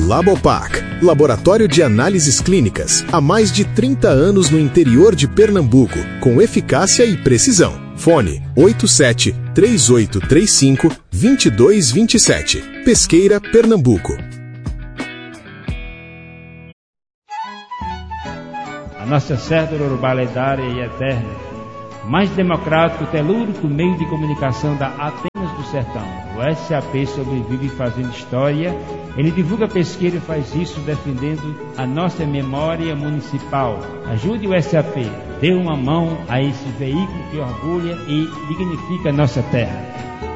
Labopac, Laboratório de Análises Clínicas, há mais de 30 anos no interior de Pernambuco, com eficácia e precisão. Fone 87-3835-2227. Pesqueira, Pernambuco. A nossa cédula urbana lendária e eterna, mais democrático, telúrico meio de comunicação da Atenas do Sertão. O SAP sobrevive fazendo história. Ele divulga Pesqueira e faz isso defendendo a nossa memória municipal. Ajude o SAP, dê uma mão a esse veículo que orgulha e dignifica a nossa terra.